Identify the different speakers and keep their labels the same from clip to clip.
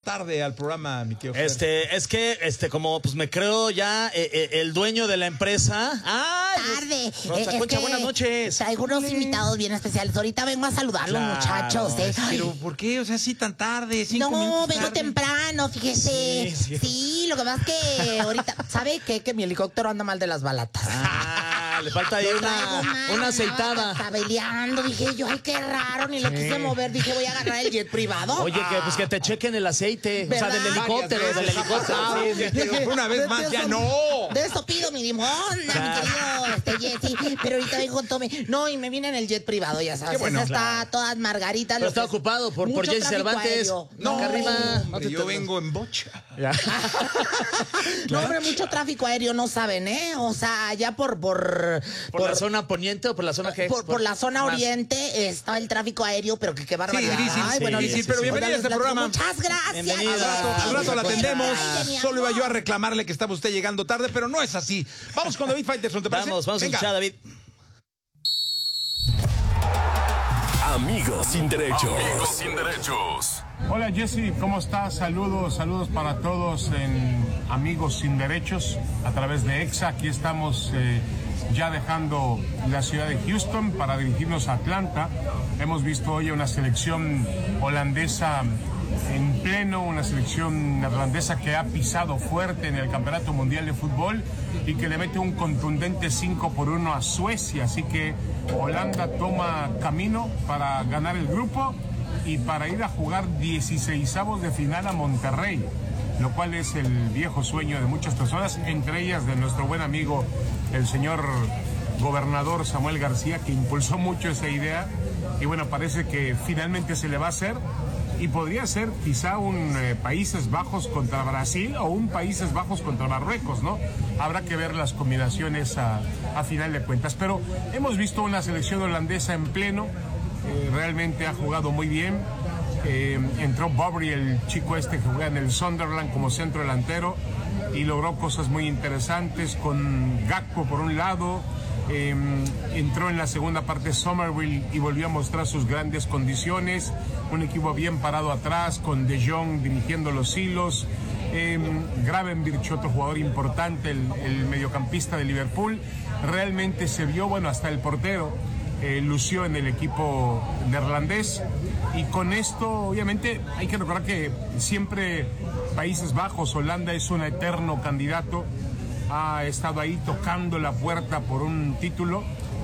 Speaker 1: tarde al programa, mi tío.
Speaker 2: Es que, como pues me creo ya el dueño de la empresa. ¡Ay!
Speaker 3: Tarde.
Speaker 2: Rosa Concha, buenas noches.
Speaker 3: Traigo unos invitados bien especiales. Ahorita vengo a saludarlos, muchachos.
Speaker 1: Pero, ¿por qué? O sea, así tan tarde, 5
Speaker 3: No,
Speaker 1: minutos
Speaker 3: vengo
Speaker 1: tarde.
Speaker 3: temprano, fíjese. Sí, lo que pasa es que ahorita, ¿sabe qué? Que mi helicóptero anda mal de las balatas.
Speaker 2: Le falta ahí una aceitada.
Speaker 3: Tabeleando, dije yo, ay, qué raro, ni lo quise mover. Dije, voy a agarrar el jet privado.
Speaker 2: Oye, que te chequen el aceite.
Speaker 3: ¿verdad?
Speaker 2: O sea, del helicóptero,
Speaker 1: Pero una vez más, ya no.
Speaker 3: De eso pido mi limón, mi querido Jessy. Pero ahorita vengo con Tommy. No, y me vine en el jet privado, ya sabes.
Speaker 1: Qué bueno.
Speaker 3: Está todas margaritas.
Speaker 2: Pero está ocupado por Jessy Cervantes.
Speaker 3: No,
Speaker 2: acá arriba.
Speaker 1: Hombre, yo vengo en bocha.
Speaker 2: Ya.
Speaker 3: No, hombre, mucho tráfico aéreo, no saben, ¿eh? O sea, allá por
Speaker 2: ¿Por la zona poniente o por la zona que
Speaker 3: por la zona oriente está el tráfico aéreo, pero qué barbaridad.
Speaker 1: Sí, difícil.
Speaker 3: Ay, bueno,
Speaker 1: Difícil, pero bienvenida a este programa.
Speaker 3: Muchas gracias.
Speaker 2: Bienvenida.
Speaker 1: Al rato la atendemos.
Speaker 3: Ay, mi
Speaker 1: Solo iba
Speaker 3: amor.
Speaker 1: yo a reclamarle que estaba usted llegando tarde, pero no es así. Vamos con David Faitelson, ¿te parece?
Speaker 2: Vamos a
Speaker 1: Venga.
Speaker 2: escuchar, David.
Speaker 4: Amigos sin derechos. Amigos sin derechos.
Speaker 5: Hola Jessy, ¿cómo estás? Saludos para todos en Amigos sin Derechos a través de EXA. Aquí estamos ya dejando la ciudad de Houston para dirigirnos a Atlanta. Hemos visto hoy una selección holandesa en pleno, una selección neerlandesa que ha pisado fuerte en el Campeonato Mundial de Fútbol y que le mete un contundente 5-1 a Suecia. Así que Holanda toma camino para ganar el grupo y para ir a jugar 16avos de final a Monterrey, lo cual es el viejo sueño de muchas personas, entre ellas de nuestro buen amigo, el señor gobernador Samuel García, que impulsó mucho esa idea. Y bueno, parece que finalmente se le va a hacer. Y podría ser quizá un Países Bajos contra Brasil o un Países Bajos contra Marruecos, ¿no? Habrá que ver las combinaciones a final de cuentas. Pero hemos visto una selección holandesa en pleno. Realmente ha jugado muy bien. Entró Bobry, el chico este que juega en el Sunderland como centro delantero, y logró cosas muy interesantes con Gakpo por un lado. Entró en la segunda parte Somerville y volvió a mostrar sus grandes condiciones. Un equipo bien parado atrás, con De Jong dirigiendo los hilos. Gravenberch, otro jugador importante, el mediocampista de Liverpool. Realmente se vio, bueno, hasta el portero lució en el equipo neerlandés. Y con esto, obviamente, hay que recordar que siempre Países Bajos, Holanda es un eterno candidato. Ha estado ahí tocando la puerta por un título.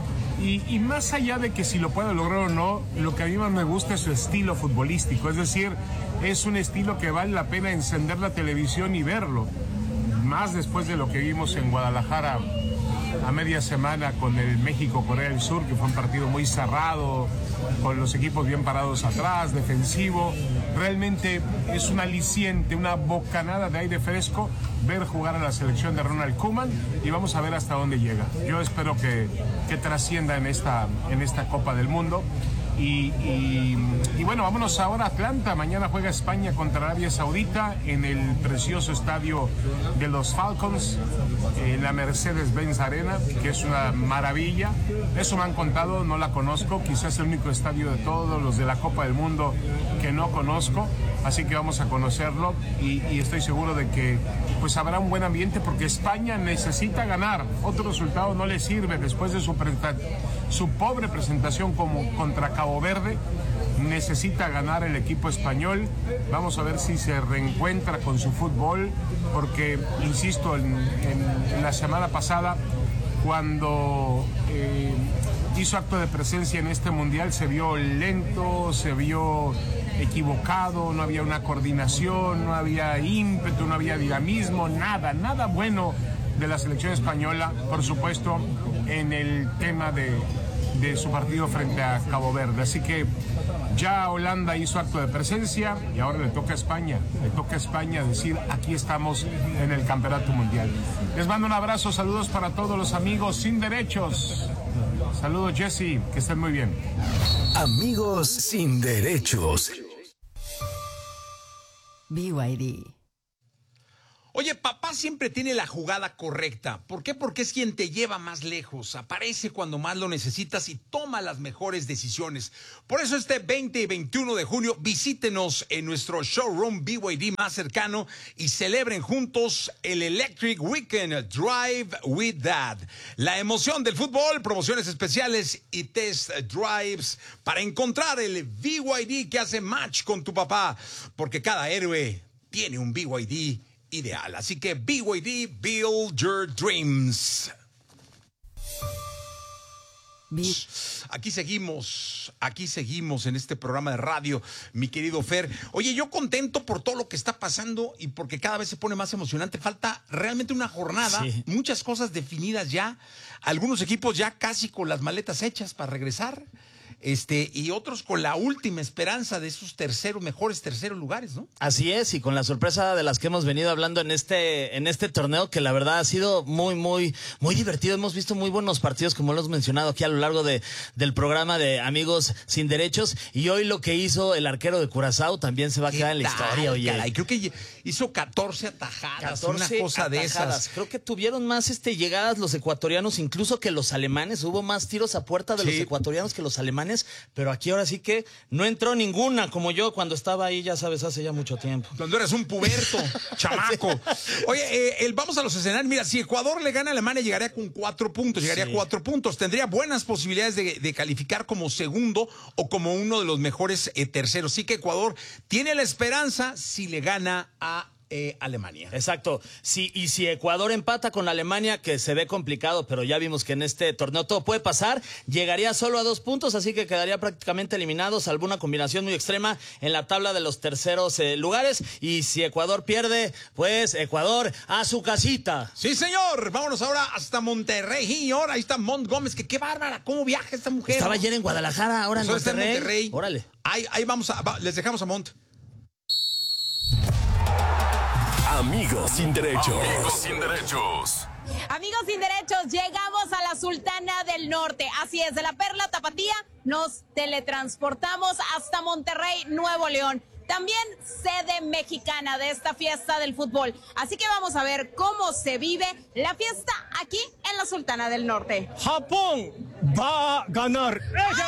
Speaker 5: Y más allá de que si lo puede lograr o no, lo que a mí más me gusta es su estilo futbolístico. Es decir, es un estilo que vale la pena encender la televisión y verlo. Más después de lo que vimos en Guadalajara a media semana con el México-Corea del Sur, que fue un partido muy cerrado, con los equipos bien parados atrás, defensivo. Realmente es un aliciente, una bocanada de aire fresco ver jugar a la selección de Ronald Koeman, y vamos a ver hasta dónde llega. Yo espero que trascienda en esta Copa del Mundo. Y bueno, vámonos ahora a Atlanta. Mañana juega España contra Arabia Saudita en el precioso estadio de los Falcons, en la Mercedes-Benz Arena, que es una maravilla. Eso me han contado, no la conozco, quizás el único estadio de todos los de la Copa del Mundo que no conozco, así que vamos a conocerlo y estoy seguro de que pues habrá un buen ambiente, porque España necesita ganar. Otro resultado no le sirve después de su pobre presentación como contra Cabo Verde. Necesita ganar el equipo español. Vamos a ver si se reencuentra con su fútbol, porque, insisto, en la semana pasada, cuando hizo acto de presencia en este mundial, se vio lento, se vio equivocado, no había una coordinación, no había ímpetu, no había dinamismo, nada bueno de la selección española, por supuesto, en el tema de su partido frente a Cabo Verde. Así que ya Holanda hizo acto de presencia y ahora le toca a España. Le toca a España decir, aquí estamos en el Campeonato Mundial. Les mando un abrazo, saludos para todos los amigos sin derechos. Saludos, Jessy, que estén muy bien.
Speaker 4: Amigos sin derechos.
Speaker 6: BYD.
Speaker 1: Oye, papá siempre tiene la jugada correcta. ¿Por qué? Porque es quien te lleva más lejos, aparece cuando más lo necesitas y toma las mejores decisiones. Por eso este 20 y 21 de junio visítenos en nuestro showroom BYD más cercano y celebren juntos el Electric Weekend Drive with Dad. La emoción del fútbol, promociones especiales y test drives para encontrar el BYD que hace match con tu papá. Porque cada héroe tiene un BYD ideal. Así que BYD, build your dreams. Aquí seguimos en este programa de radio, mi querido Fer. Oye, yo contento por todo lo que está pasando y porque cada vez se pone más emocionante. Falta realmente una jornada, muchas cosas definidas ya, algunos equipos ya casi con las maletas hechas para regresar. Y otros con la última esperanza de esos mejores terceros lugares, ¿no?
Speaker 2: Así es, y con la sorpresa de las que hemos venido hablando en este torneo, que la verdad ha sido muy, muy, muy divertido. Hemos visto muy buenos partidos, como lo hemos mencionado aquí a lo largo del programa de Amigos Sin Derechos. Y hoy lo que hizo el arquero de Curazao también se va a quedar en la historia, oye.
Speaker 1: Caray, creo que hizo 14 atajadas, una cosa de esas.
Speaker 2: Creo que tuvieron más llegadas los ecuatorianos, incluso que los alemanes. Hubo más tiros a puerta de los ecuatorianos que los alemanes. Pero aquí ahora sí que no entró ninguna, como yo cuando estaba ahí, ya sabes, hace ya mucho tiempo.
Speaker 1: Cuando eras un puberto, chamaco. Oye, vamos a los escenarios. Mira, si Ecuador le gana a Alemania, llegaría con 4 puntos. Tendría buenas posibilidades de calificar como segundo o como uno de los mejores terceros. Sí que Ecuador tiene la esperanza si le gana a Alemania.
Speaker 2: Exacto. Y si Ecuador empata con Alemania, que se ve complicado, pero ya vimos que en este torneo todo puede pasar, llegaría solo a 2 puntos, así que quedaría prácticamente eliminado, salvo una combinación muy extrema en la tabla de los terceros lugares. Y si Ecuador pierde, pues Ecuador a su casita.
Speaker 1: Sí, señor. Vámonos ahora hasta Monterrey. Y ahora ahí está Mont Gómez, que qué bárbara, cómo viaja esta mujer.
Speaker 2: Estaba ayer en Guadalajara, ahora en Monterrey.
Speaker 1: Órale. Ahí vamos les dejamos a Mont.
Speaker 4: Amigos sin derechos. Amigos sin derechos.
Speaker 6: Amigos sin derechos, llegamos a la Sultana del Norte. Así es, de la Perla Tapatía nos teletransportamos hasta Monterrey, Nuevo León. También sede mexicana de esta fiesta del fútbol. Así que vamos a ver cómo se vive la fiesta aquí en la Sultana del Norte.
Speaker 7: Japón va a ganar.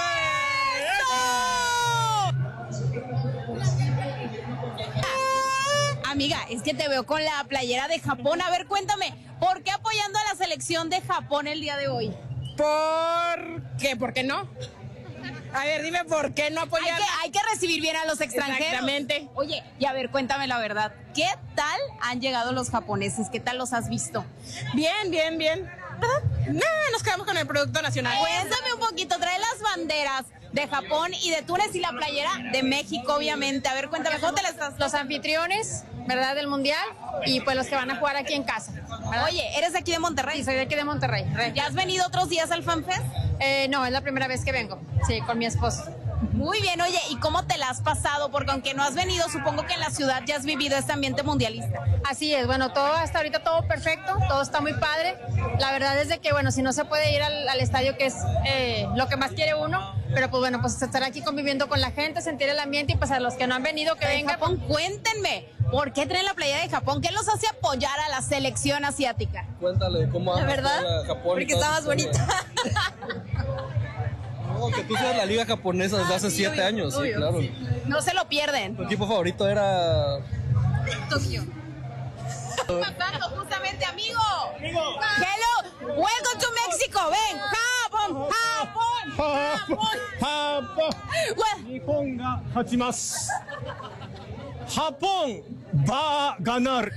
Speaker 6: Amiga, es que te veo con la playera de Japón. A ver, cuéntame, ¿por qué apoyando a la selección de Japón el día de hoy?
Speaker 8: ¿Por qué? ¿Por qué no? A ver, dime por qué no apoyar.
Speaker 6: Hay que recibir bien a los extranjeros.
Speaker 8: Exactamente.
Speaker 6: Oye, y a ver, cuéntame la verdad. ¿Qué tal han llegado los japoneses? ¿Qué tal los has visto?
Speaker 8: Bien. ¿Verdad? Nos quedamos con el producto nacional.
Speaker 6: Cuéntame un poquito, trae las banderas de Japón y de Túnez y la playera de México, obviamente. A ver, cuéntame, ¿cómo te las estás?
Speaker 9: Los anfitriones, ¿verdad? Del Mundial y pues los que van a jugar aquí en casa, ¿verdad?
Speaker 6: Oye, ¿eres de aquí de Monterrey?
Speaker 9: Sí, soy de aquí de Monterrey.
Speaker 6: ¿Ya has venido otros días al FanFest?
Speaker 9: No, es la primera vez que vengo, sí, con mi esposo.
Speaker 6: Muy bien, oye, ¿y cómo te la has pasado? Porque aunque no has venido, supongo que en la ciudad ya has vivido este ambiente mundialista.
Speaker 9: Así es, bueno, todo hasta ahorita todo perfecto, todo está muy padre. La verdad es de que, bueno, si no se puede ir al estadio, que es lo que más quiere uno, pero pues bueno, pues estar aquí conviviendo con la gente, sentir el ambiente y pues a los que no han venido, que vengan.
Speaker 6: Japón, cuéntenme, ¿por qué traen la playera de Japón? ¿Qué los hace apoyar a la selección asiática?
Speaker 10: Cuéntale cómo
Speaker 6: ¿La verdad?
Speaker 10: Japón.
Speaker 6: Porque está más bonita.
Speaker 10: No, que tú seas la liga japonesa desde hace 7 años,
Speaker 6: obvio,
Speaker 10: sí, claro.
Speaker 6: Sí. No se lo pierden.
Speaker 10: Tu equipo favorito era...
Speaker 6: Tokio. Pasando justamente, amigo. Hello, welcome to Mexico. Ven, Japón.
Speaker 7: Japón ga hachimasu. Japón va a ganar.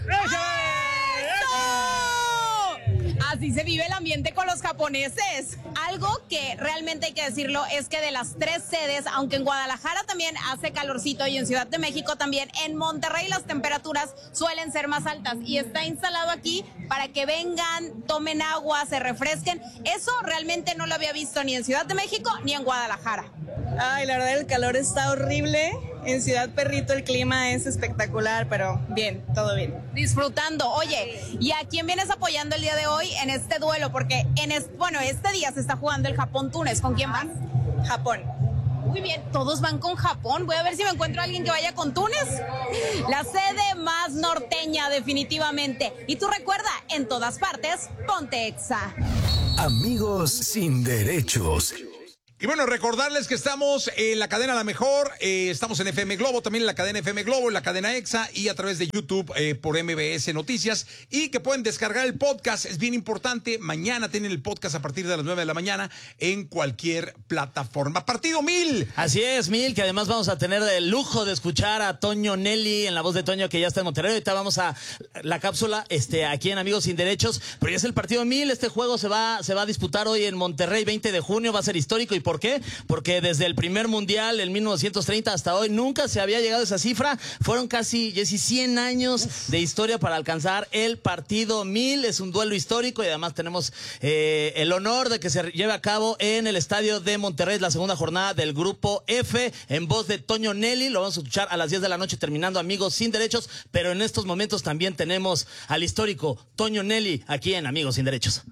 Speaker 6: Así se vive el ambiente con los japoneses. Algo que realmente hay que decirlo es que de las 3 sedes, aunque en Guadalajara también hace calorcito y en Ciudad de México también, en Monterrey las temperaturas suelen ser más altas y está instalado aquí para que vengan, tomen agua, se refresquen. Eso realmente no lo había visto ni en Ciudad de México ni en Guadalajara.
Speaker 8: Ay, la verdad el calor está horrible. En Ciudad Perrito el clima es espectacular, pero bien, todo bien.
Speaker 6: Disfrutando. Oye, ¿y a quién vienes apoyando el día de hoy en este duelo? Porque este día se está jugando el Japón-Túnez. ¿Con quién vas?
Speaker 8: Japón.
Speaker 6: Muy bien, todos van con Japón. Voy a ver si me encuentro a alguien que vaya con Túnez. La sede más más norteña definitivamente. Y tú recuerda, en todas partes, ponte Exa.
Speaker 4: Amigos sin derechos.
Speaker 1: Y bueno, recordarles que estamos en la cadena La Mejor, estamos en FM Globo, también en la cadena FM Globo, en la cadena EXA y a través de YouTube por MBS Noticias, y que pueden descargar el podcast, es bien importante. Mañana tienen el podcast a partir de las 9 de la mañana en cualquier plataforma. Partido 1000.
Speaker 2: Así es, 1000, que además vamos a tener el lujo de escuchar a Toño Nelly en la voz de Toño, que ya está en Monterrey. Ahorita vamos a la cápsula aquí en Amigos Sin Derechos, pero ya es el partido 1000. Este juego se va a disputar hoy en Monterrey, 20 de junio, va a ser histórico. ¿Y por qué? Porque desde el primer mundial en 1930 hasta hoy nunca se había llegado a esa cifra. Fueron casi 100 años de historia para alcanzar el partido 1000. Es un duelo histórico y además tenemos el honor de que se lleve a cabo en el estadio de Monterrey, la segunda jornada del Grupo F, en voz de Toño Nelly. Lo vamos a escuchar a las 10 de la noche terminando Amigos Sin Derechos, pero en estos momentos también tenemos al histórico Toño Nelly aquí en Amigos Sin Derechos.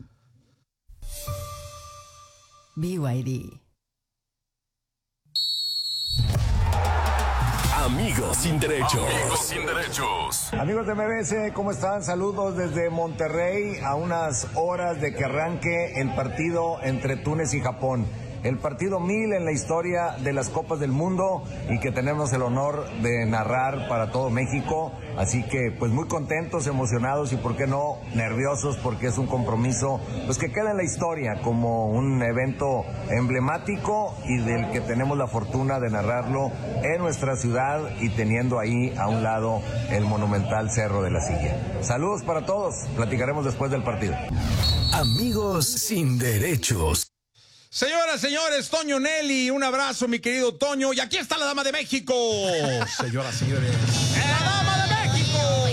Speaker 11: BYD.
Speaker 4: Amigos sin derechos. Amigos sin derechos.
Speaker 12: Amigos de MBS, ¿cómo están? Saludos desde Monterrey, a unas horas de que arranque el partido entre Túnez y Japón. El partido 1000 en la historia de las Copas del Mundo y que tenemos el honor de narrar para todo México. Así que pues muy contentos, emocionados y por qué no nerviosos, porque es un compromiso pues que queda en la historia como un evento emblemático y del que tenemos la fortuna de narrarlo en nuestra ciudad y teniendo ahí a un lado el monumental Cerro de la Silla. Saludos para todos, platicaremos después del partido.
Speaker 4: Amigos sin derechos.
Speaker 1: Señoras, señores, Toño Nelly, un abrazo, mi querido Toño. Y aquí está la Dama de México. Señoras, señores. ¡La Dama de México!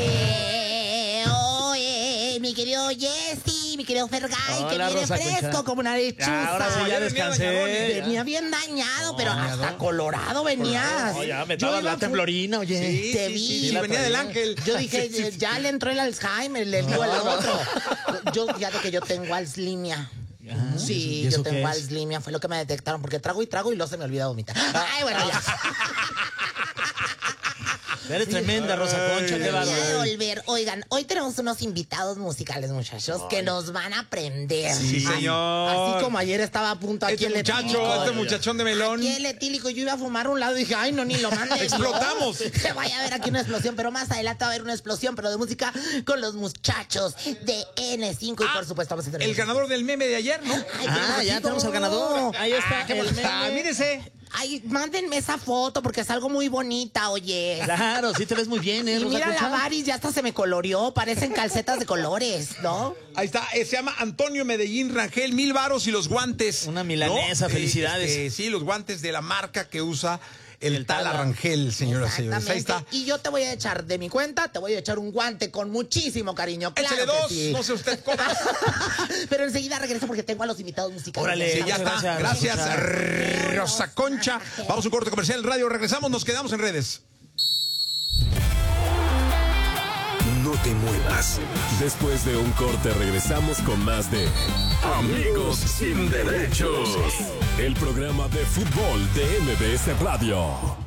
Speaker 3: Mi querido Jesse, mi querido Fergay,
Speaker 2: Hola,
Speaker 3: que viene
Speaker 2: Rosa
Speaker 3: fresco
Speaker 2: Concha.
Speaker 3: como una lechuza.
Speaker 2: Ahora sí ya descansé.
Speaker 3: Venía bien dañado, pero hasta colorado venías.
Speaker 2: No, ya me estaba la temblorina, oye.
Speaker 1: Sí,
Speaker 3: Te
Speaker 1: sí,
Speaker 3: vi.
Speaker 1: sí, sí, venía del ángel.
Speaker 3: Yo dije, ya le entró el Alzheimer, le digo al otro. Fíjate que yo tengo Alzheimer. Sí,
Speaker 2: ¿y eso
Speaker 3: yo
Speaker 2: qué
Speaker 3: tengo
Speaker 2: es?
Speaker 3: Alzheimer, fue lo que me detectaron, porque trago y luego se me olvida vomitar. Ay, bueno, ya.
Speaker 2: Eres tremenda, Rosa Concha, qué bárbaro.
Speaker 3: Voy a volver. Oigan, hoy tenemos unos invitados musicales, muchachos, que nos van a aprender.
Speaker 1: Sí, señor.
Speaker 3: Así como ayer estaba a punto aquí
Speaker 1: Este
Speaker 3: el etílico.
Speaker 1: muchachón de melón.
Speaker 3: Aquí el etílico, yo iba a fumar a un lado y dije, ay, no, ni lo mandes.
Speaker 1: Explotamos.
Speaker 3: Que vaya a haber aquí una explosión, pero más adelante va a haber una explosión, pero de música con los muchachos de N5 y por supuesto vamos a tener
Speaker 1: El ganador del meme de ayer, ¿no?
Speaker 3: Ay,
Speaker 2: Ya tenemos al ganador. Ahí está.
Speaker 1: ¿Qué
Speaker 2: el
Speaker 1: está?
Speaker 2: meme.
Speaker 1: Mírese.
Speaker 3: Ay, mándenme esa foto porque es algo muy bonita, oye.
Speaker 2: Claro, sí te ves muy bien,
Speaker 3: Y
Speaker 2: Rosa
Speaker 3: mira
Speaker 2: Concha.
Speaker 3: la Varis, ya hasta se me coloreó, parecen calcetas de colores, ¿no?
Speaker 1: Ahí está, se llama Antonio Medellín Rangel, 1000 varos y los guantes.
Speaker 2: Una milanesa, felicidades.
Speaker 1: Sí, los guantes de la marca que usa el tal Rangel, señoras y señores. Ahí está.
Speaker 3: Y yo te voy a echar de mi cuenta, te voy a echar un guante con muchísimo cariño. Claro
Speaker 1: Échale
Speaker 3: que
Speaker 1: dos,
Speaker 3: sí.
Speaker 1: no sé usted cómo.
Speaker 3: Pero enseguida regreso porque tengo a los invitados musicales.
Speaker 2: Órale.
Speaker 1: Sí, ya
Speaker 2: Muchas
Speaker 1: está.
Speaker 2: gracias,
Speaker 1: Gracias, Rosa Concha. Vamos a un corte comercial en radio. Regresamos, nos quedamos en redes.
Speaker 4: No te muevas. Después de un corte regresamos con más de Amigos sin derechos. El programa de fútbol de MBS Radio.